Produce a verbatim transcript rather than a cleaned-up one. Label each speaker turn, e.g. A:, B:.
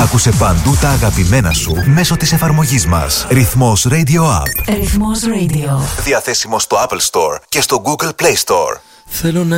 A: Άκουσε παντού τα αγαπημένα σου μέσω της εφαρμογής μας. Ρυθμός Radio App.
B: Ρυθμός Radio.
A: Διαθέσιμο στο Apple Store και στο Google Play Store.
C: Θέλω να